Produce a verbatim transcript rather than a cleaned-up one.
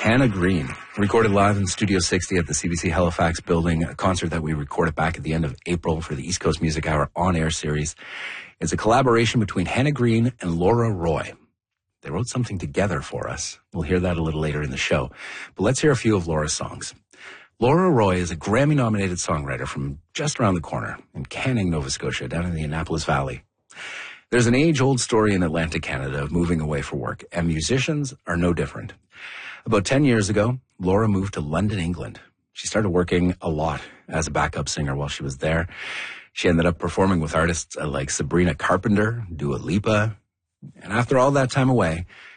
Hannah Green, recorded live in Studio sixty at the C B C Halifax building, a concert that we recorded back at the end of April for the East Coast Music Hour on-air series. It's a collaboration between Hannah Green and Laura Roy. They wrote something together for us. We'll hear that a little later in the show. But let's hear a few of Laura's songs. Laura Roy is a Grammy-nominated songwriter from just around the corner in Canning, Nova Scotia, down in the Annapolis Valley. There's an age-old story in Atlantic Canada of moving away for work, and musicians are no different. About ten years ago, Laura moved to London, England. She started working a lot as a backup singer while she was there. She ended up performing with artists like Sabrina Carpenter, Dua Lipa. And after all that time away,